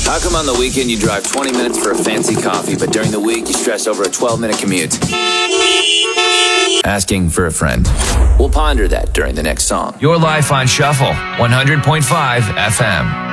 How come on the weekend you drive 20 minutes for a fancy coffee, but during the week you stress over a 12-minute commute? Asking for a friend. We'll ponder that during the next song. Your life on Shuffle, 100.5 FM.